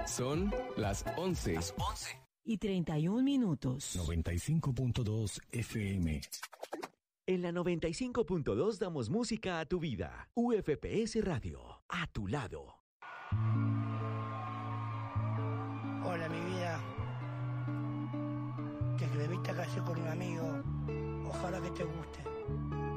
Son las 11. Y 31 minutos. 95.2 FM. En la 95.2 damos música a tu vida. UFPS Radio, a tu lado. Hola, mi vida. Te escribí esta canción con un amigo. Ojalá que te guste.